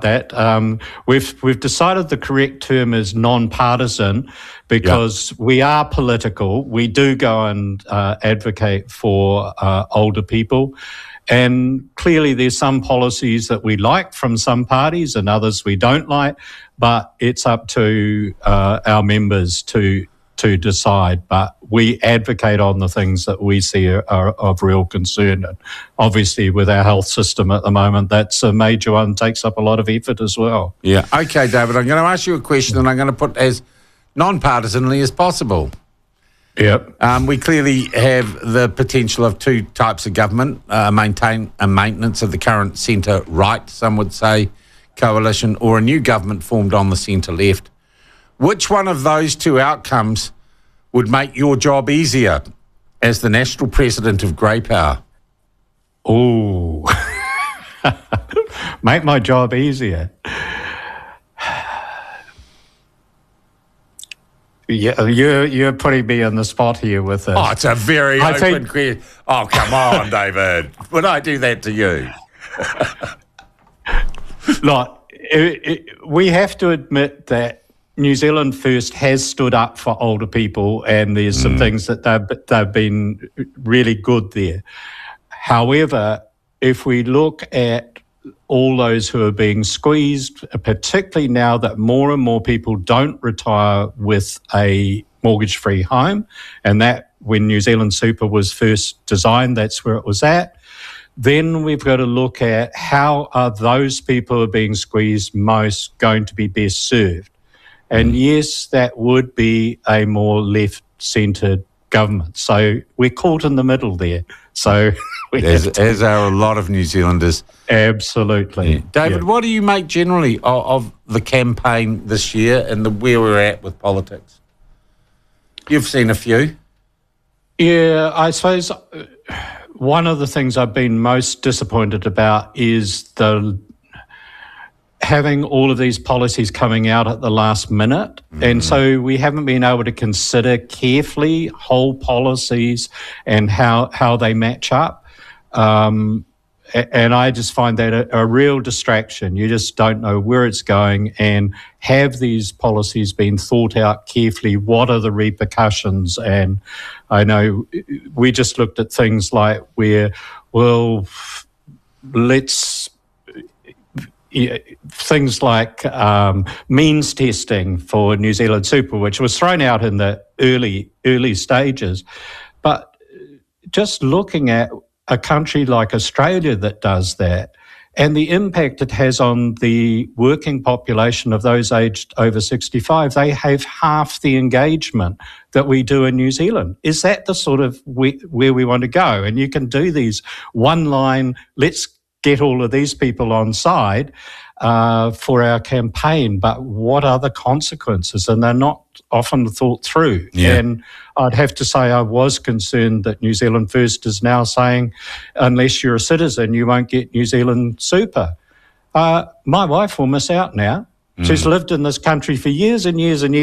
that. We've decided the correct term is non-partisan because we are political. We do go and advocate for older people. And clearly there's some policies that we like from some parties and others we don't like, but it's up to our members to decide. But we advocate on the things that we see are of real concern. And obviously with our health system at the moment, that's a major one, takes up a lot of effort as well. Yeah. Okay, David, I'm going to ask you a question and I'm going to put as non-partisanly as possible. Yep. We clearly have the potential of two types of government, maintenance of the current centre-right, some would say, coalition, or a new government formed on the centre-left. Which one of those two outcomes would make your job easier as the national president of Grey Power? Oh, make my job easier. Yeah, you're putting me on the spot here with this. Oh, it's a very open question. Oh, come on, David. Would I do that to you? Look, we have to admit that New Zealand First has stood up for older people, and there's some things that they've been really good there. However, if we look at all those who are being squeezed, particularly now that more and more people don't retire with a mortgage-free home, and that when New Zealand Super was first designed, that's where it was at, then we've got to look at how are those people who are being squeezed most going to be best served. And yes, that would be a more left-centred government. So we're caught in the middle there. So as are a lot of New Zealanders. Absolutely. Yeah. David, what do you make generally of the campaign this year and where we're at with politics? You've seen a few. Yeah, I suppose one of the things I've been most disappointed about is having all of these policies coming out at the last minute. And so we haven't been able to consider carefully whole policies and how they match up. And I just find that a real distraction. You just don't know where it's going, and have these policies been thought out carefully? What are the repercussions? And I know we just looked at things like things like means testing for New Zealand Super, which was thrown out in the early stages. But just looking at a country like Australia that does that, and the impact it has on the working population of those aged over 65, they have half the engagement that we do in New Zealand. Is that the sort of where we want to go? And you can do these one line, let's get all of these people on side for our campaign, but what are the consequences? And they're not often thought through. Yeah. And I'd have to say I was concerned that New Zealand First is now saying, unless you're a citizen, you won't get New Zealand Super. My wife will miss out now. She's lived in this country for years and years and years.